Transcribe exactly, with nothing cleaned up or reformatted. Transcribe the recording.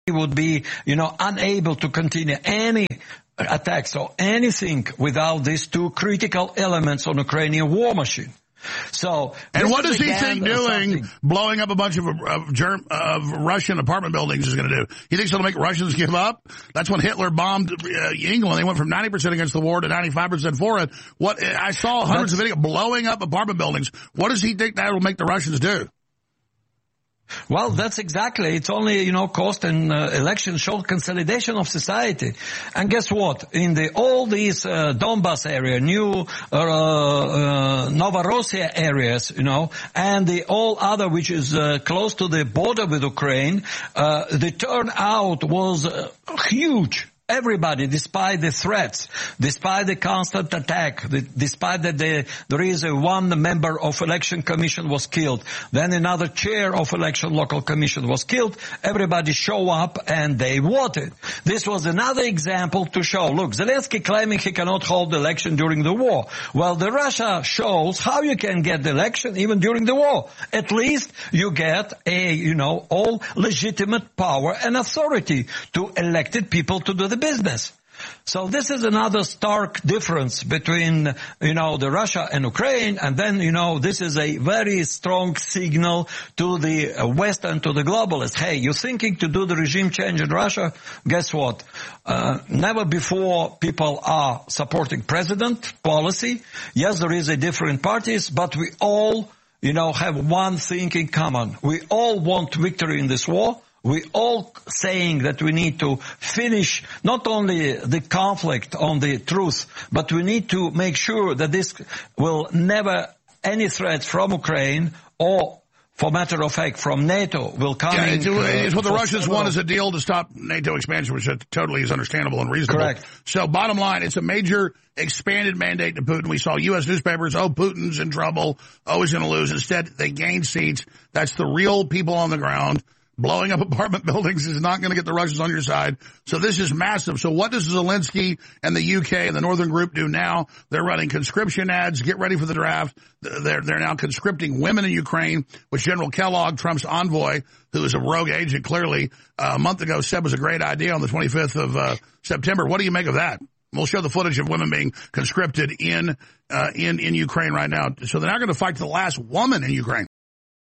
would be, you know, unable to continue any attacks or anything without these two critical elements on Ukrainian war machine. So, and what does he think doing, something. blowing up a bunch of, of, Germ, of Russian apartment buildings is going to do? He thinks it'll make Russians give up? That's when Hitler bombed uh, England. They went from ninety percent against the war to ninety-five percent for it. What I saw hundreds That's, of videos blowing up apartment buildings. What does he think that will make the Russians do? Well, that's exactly. It's only, you know, cost and uh, election show consolidation of society. And guess what? In the all these uh, Donbas area, new uh, uh, Novorossiya areas, you know, and the all other which is uh, close to the border with Ukraine, uh, the turnout was uh, huge. Everybody, despite the threats, despite the constant attack, the, despite that the, there is a one member of election commission was killed, then another chair of election local commission was killed, everybody show up and they voted. This was another example to show, look, Zelensky claiming he cannot hold the election during the war. Well, the Russia shows how you can get the election even during the war. At least you get a, you know, all legitimate power and authority to elected people to do the business. So this is another stark difference between, you know, the Russia and Ukraine, and then, you know, this is a very strong signal to the West and to the globalists. Hey, you're thinking to do the regime change in Russia? Guess what? Uh, never before people are supporting president policy. Yes, there is a different parties, but we all, you know, have one thing in common. We all want victory in this war. We all saying that we need to finish not only the conflict on the truth, but we need to make sure that this will never, any threat from Ukraine or, for matter of fact, from NATO will come yeah, in. It's, uh, it's what the Russians want is a deal to stop NATO expansion, which totally is understandable and reasonable. Correct. So bottom line, it's a major expanded mandate to Putin. We saw U S newspapers, oh, Putin's in trouble, oh, he's going to lose. Instead, they gain seats. That's the real people on the ground. Blowing up apartment buildings is not going to get the Russians on your side. So this is massive. So what does Zelensky and the U K and the Northern Group do now? They're running conscription ads. Get ready for the draft. They're, they're now conscripting women in Ukraine, which General Kellogg, Trump's envoy, who is a rogue agent, clearly uh, a month ago said was a great idea on the twenty-fifth of uh, September. What do you make of that? We'll show the footage of women being conscripted in, uh, in, in Ukraine right now. So they're not going to fight to the last woman in Ukraine.